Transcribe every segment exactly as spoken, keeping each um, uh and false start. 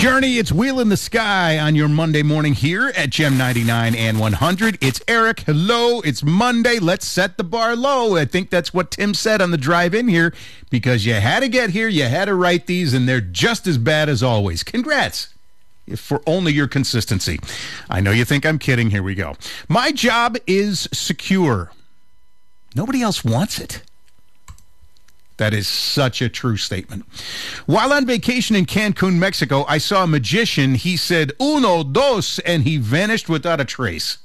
Journey, it's Wheel in the Sky on your Monday morning here at Gem ninety-nine and one hundred. It's Eric. Hello, it's Monday. Let's set the bar low. I think that's what Tim said on the drive in here, because you had to get here, you had to write these, and they're just as bad as always. Congrats. If for only your consistency. I know you think I'm kidding. Here we go. My job is secure. Nobody else wants it. That is such a true statement. While on vacation in Cancun, Mexico, I saw a magician. He said, uno, dos, and he vanished without a trace.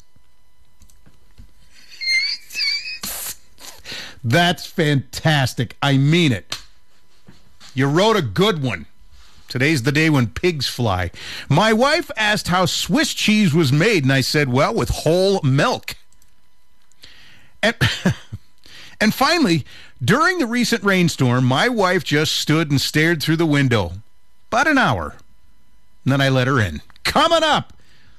That's fantastic. I mean it. You wrote a good one. Today's the day when pigs fly. My wife asked how Swiss cheese was made, and I said, well, with whole milk. And, and finally, during the recent rainstorm, my wife just stood and stared through the window. About an hour. And then I let her in. Coming up,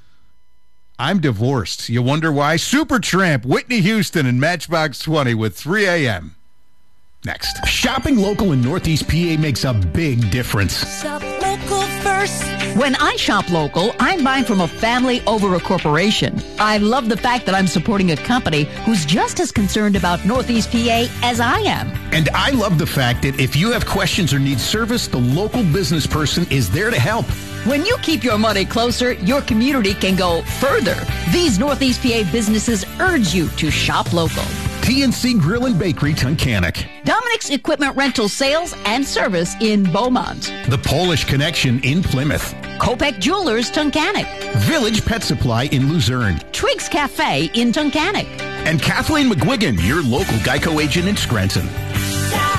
I'm divorced. You wonder why? Supertramp, Whitney Houston, and Matchbox twenty with three a.m. Next. Shopping local in Northeast P A makes a big difference. Shop local first. When I shop local, I'm buying from a family over a corporation. I love the fact that I'm supporting a company who's just as concerned about Northeast P A as I am. And I love the fact that if you have questions or need service, the local business person is there to help. When you keep your money closer, your community can go further. These Northeast P A businesses urge you to shop local. T N C Grill and Bakery, Tunkhannock. Dominic's Equipment Rental Sales and Service in Beaumont. The Polish Connection in Plymouth. Kopek Jewelers, Tunkhannock. Village Pet Supply in Luzerne. Triggs Cafe in Tunkhannock. And Kathleen McGuigan, your local Geico agent in Scranton. Shop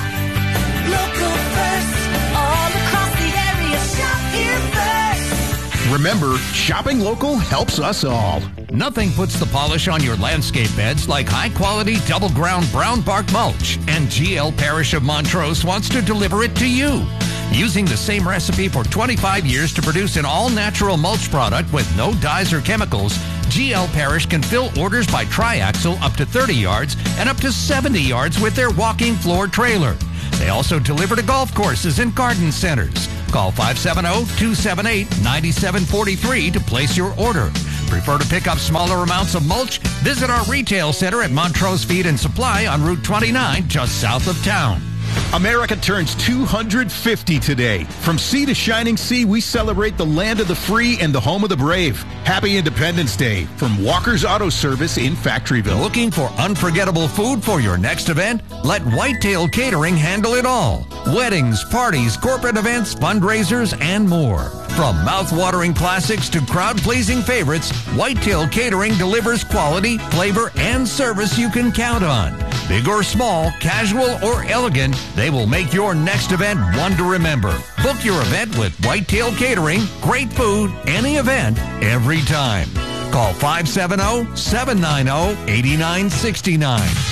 local first. All across the area, shop here first. Remember, shopping local helps us all. Nothing puts the polish on your landscape beds like high-quality double-ground brown bark mulch, and G L Parish of Montrose wants to deliver it to you. Using the same recipe for twenty-five years to produce an all-natural mulch product with no dyes or chemicals, G L Parish can fill orders by triaxle up to thirty yards and up to seventy yards with their walking floor trailer. They also deliver to golf courses and garden centers. Call five seven zero, two seven eight, nine seven four three to place your order. Prefer to pick up smaller amounts of mulch? Visit our retail center at Montrose Feed and Supply on Route twenty-nine, just south of town. America turns two hundred fifty today. From sea to shining sea, we celebrate the land of the free and the home of the brave. Happy Independence Day from Walker's Auto Service in Factoryville. Looking for unforgettable food for your next event? Let Whitetail Catering handle it all. Weddings, parties, corporate events, fundraisers, and more. From mouth-watering classics to crowd-pleasing favorites, Whitetail Catering delivers quality, flavor, and service you can count on. Big or small, casual or elegant, they will make your next event one to remember. Book your event with Whitetail Catering. Great food, any event, every time. Call five seven zero, seven nine zero, eight nine six nine.